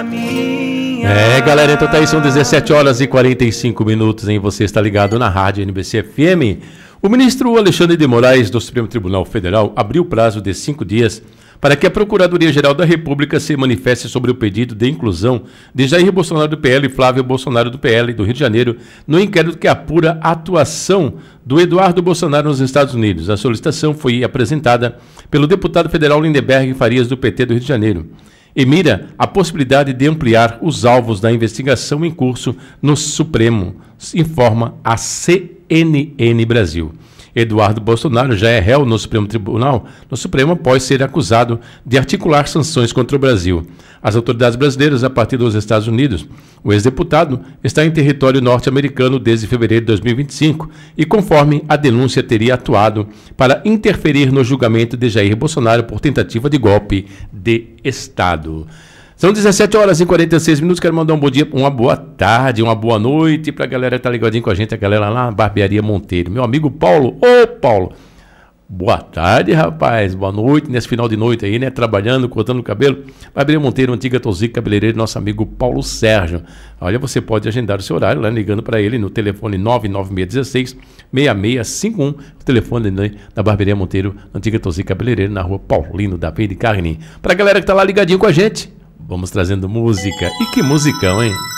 Galera, então tá aí, são 17 horas e 45 minutos, hein? Você está ligado na rádio NBC FM. O ministro Alexandre de Moraes, do Supremo Tribunal Federal, abriu o prazo de 5 dias para que a Procuradoria-Geral da República se manifeste sobre o pedido de inclusão de Jair Bolsonaro do PL e Flávio Bolsonaro do PL do Rio de Janeiro no inquérito que apura a atuação do Eduardo Bolsonaro nos Estados Unidos. A solicitação foi apresentada pelo deputado federal Lindenberg Farias, do PT do Rio de Janeiro, e mira a possibilidade de ampliar os alvos da investigação em curso no Supremo, informa a CNN Brasil. Eduardo Bolsonaro já é réu no Supremo Tribunal, no Supremo, após ser acusado de articular sanções contra o Brasil. As autoridades brasileiras, a partir dos Estados Unidos, o ex-deputado está em território norte-americano desde fevereiro de 2025 e, conforme a denúncia, teria atuado para interferir no julgamento de Jair Bolsonaro por tentativa de golpe de Estado. São 17 horas e 46 minutos. Quero mandar um bom dia, uma boa tarde, uma boa noite para a galera que está ligadinha com a gente, a galera lá na Barbearia Monteiro. Meu amigo Paulo. Ô, Paulo. Boa tarde, rapaz. Boa noite, nesse final de noite aí, né? Trabalhando, cortando o cabelo. Barbearia Monteiro, antiga Tozica Cabeleireiro, nosso amigo Paulo Sérgio. Olha, você pode agendar o seu horário lá, ligando para ele no telefone 99616-6651. O telefone, né, da Barbearia Monteiro, antiga Tozica Cabeleireiro, na rua Paulino da Veia de Carne. Para a galera que está lá ligadinho com a gente, vamos trazendo música. E que musicão, hein?